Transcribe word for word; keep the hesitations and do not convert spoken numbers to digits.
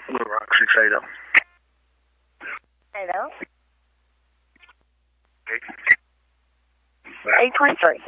Little Rock six eighty. Hello? Eight. eight twenty-three.